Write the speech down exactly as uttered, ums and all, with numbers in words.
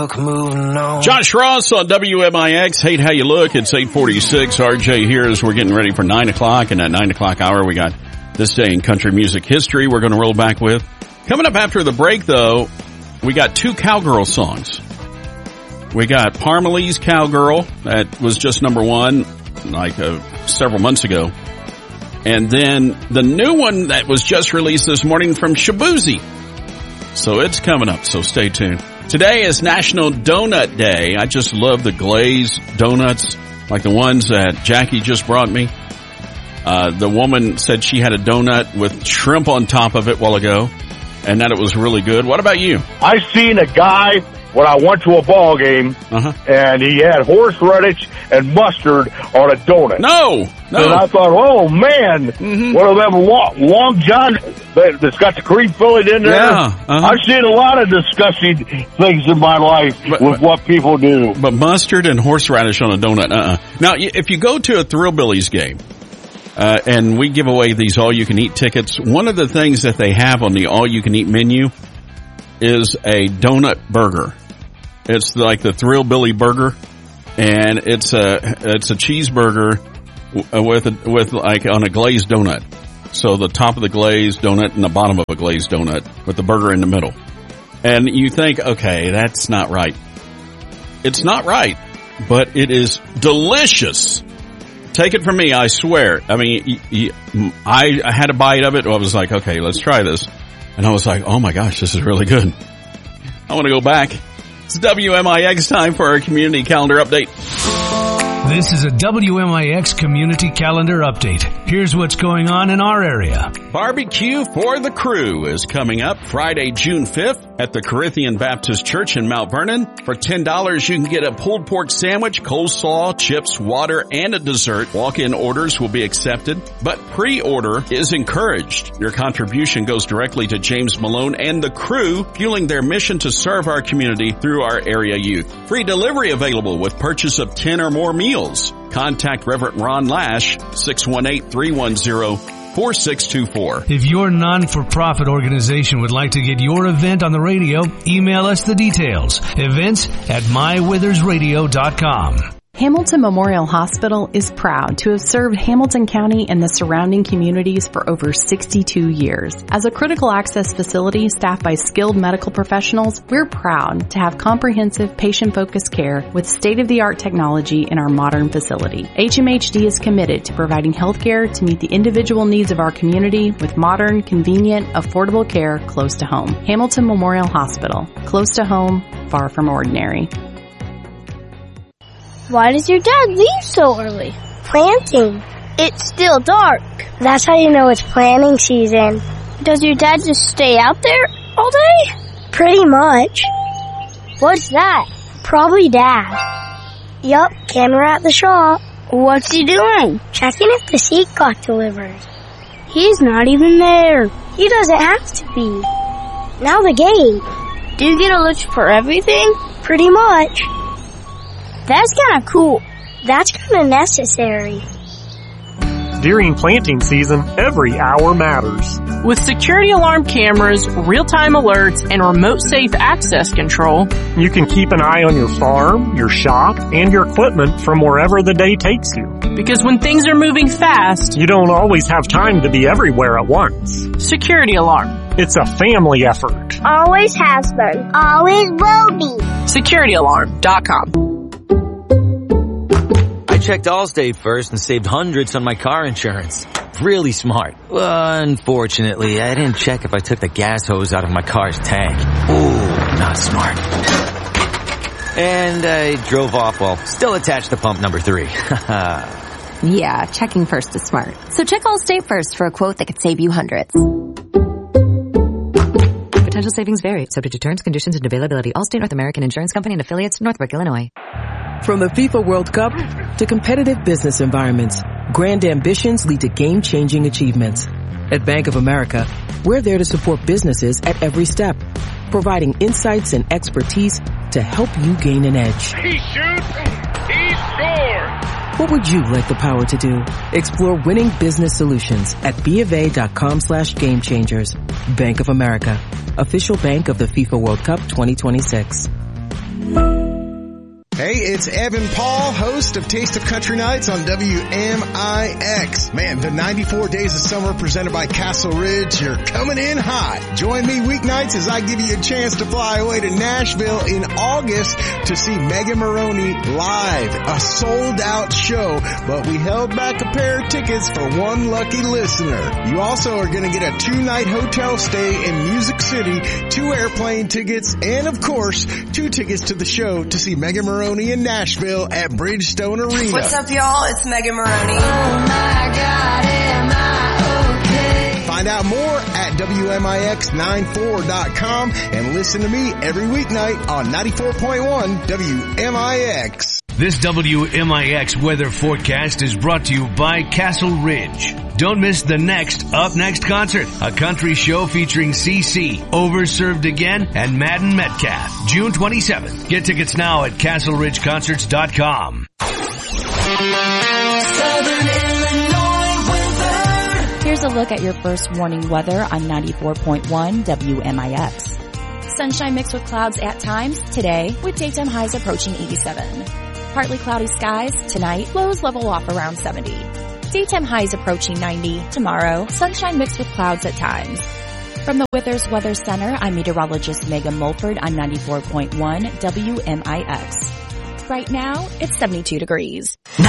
Josh Ross on W M I X. Hate how you look. It's eight forty-six. R J here as we're getting ready for nine o'clock. And at nine o'clock hour, we got This Day in Country Music History we're going to roll back with. Coming up after the break, though, we got two cowgirl songs. We got Parmalee's Cowgirl. That was just number one like uh, several months ago. And then the new one that was just released this morning from Shaboozey. So it's coming up, so stay tuned. Today is National Donut Day. I just love the glazed donuts, like the ones that Jackie just brought me. Uh, the woman said she had a donut with shrimp on top of it a while ago, and that it was really good. What about you? I seen a guy when I went to a ball game, uh-huh. and he had horseradish and mustard on a donut. No, no. And I thought, oh, man, mm-hmm. one of them long, long john that's got the cream filling in there. Yeah, uh-huh. I've seen a lot of disgusting things in my life but, with but, what people do. But mustard and horseradish on a donut, uh-uh. Now, if you go to a Thrillbillies game, uh, and we give away these all-you-can-eat tickets, one of the things that they have on the all-you-can-eat menu is a donut burger. It's like the Thrillbilly burger, and it's a it's a cheeseburger with a, with like on a glazed donut. So the top of the glazed donut and the bottom of a glazed donut with the burger in the middle. And you think, okay, that's not right. It's not right, but it is delicious. Take it from me, I swear. I mean, I, I had a bite of it. I was like, okay, let's try this. And I was like, oh my gosh, this is really good. I want to go back. It's W M I X time for our community calendar update. This is a W M I X community calendar update. Here's what's going on in our area. Barbecue for the Crew is coming up Friday, June fifth at the Corinthian Baptist Church in Mount Vernon. For ten dollars, you can get a pulled pork sandwich, coleslaw, chips, water, and a dessert. Walk-in orders will be accepted, but pre-order is encouraged. Your contribution goes directly to James Malone and the crew, fueling their mission to serve our community through our area youth. Free delivery available with purchase of ten or more meals. Contact Reverend Ron Lash, six one eight, three one zero, four six two four. If your non-for-profit organization would like to get your event on the radio, email us the details. Events at my withers radio dot com. Hamilton Memorial Hospital is proud to have served Hamilton County and the surrounding communities for over sixty-two years. As a critical access facility staffed by skilled medical professionals, we're proud to have comprehensive patient-focused care with state-of-the-art technology in our modern facility. H M H D is committed to providing health care to meet the individual needs of our community with modern, convenient, affordable care close to home. Hamilton Memorial Hospital, close to home, far from ordinary. Why does your dad leave so early? Planting. It's still dark. That's how you know it's planting season. Does your dad just stay out there all day? Pretty much. What's that? Probably Dad. Yup, camera at the shop. What's he doing? Checking if the seat got delivered. He's not even there. He doesn't have to be. Now the gate. Do you get a list for everything? Pretty much. That's kind of cool. That's kind of necessary. During planting season, every hour matters. With security alarm cameras, real-time alerts, and remote safe access control, you can keep an eye on your farm, your shop, and your equipment from wherever the day takes you. Because when things are moving fast, you don't always have time to be everywhere at once. Security alarm. It's a family effort. Always has been. Always will be. security alarm dot com. I checked Allstate first and saved hundreds on my car insurance. Really smart. Well, unfortunately, I didn't check if I took the gas hose out of my car's tank. Ooh, not smart. And I drove off while still attached to pump number three. Yeah, checking first is smart. So check Allstate first for a quote that could save you hundreds. Potential savings vary, subject to terms, conditions, and availability. Allstate North American Insurance Company and affiliates, Northbrook, Illinois. From the FIFA World Cup to competitive business environments, grand ambitions lead to game-changing achievements. At Bank of America, we're there to support businesses at every step, providing insights and expertise to help you gain an edge. He shoots, he scores! What would you like the power to do? Explore winning business solutions at BofA.com slash game changers. Bank of America, official bank of the FIFA World Cup twenty twenty-six. Hey, it's Evan Paul, host of Taste of Country Nights on W M I X. Man, the ninety-four Days of Summer presented by Castle Ridge, you're coming in hot. Join me weeknights as I give you a chance to fly away to Nashville in August to see Megan Maroney live. A sold-out show, but we held back a pair of tickets for one lucky listener. You also are going to get a two-night hotel stay in Music City, two airplane tickets, and of course, two tickets to the show to see Megan Maroney in Nashville at Bridgestone Arena. What's up, y'all? It's Megan Maroney. Oh my God, am I okay? Find out more at W M I X ninety-four dot com and listen to me every weeknight on ninety-four point one W M I X. This W M I X weather forecast is brought to you by Castle Ridge. Don't miss the next Up Next concert, a country show featuring C C, Overserved Again, and Madden Metcalf, June twenty-seventh. Get tickets now at castle ridge concerts dot com. Southern Illinois weather. Here's a look at your first warning weather on ninety-four point one W M I X. Sunshine mixed with clouds at times today, with daytime highs approaching eighty-seven. Partly cloudy skies tonight, lows level off around seventy. Daytime highs approaching ninety tomorrow, sunshine mixed with clouds at times. From the Withers Weather Center, I'm meteorologist Megan Mulford on ninety-four point one W M I X. Right now, it's seventy-two degrees.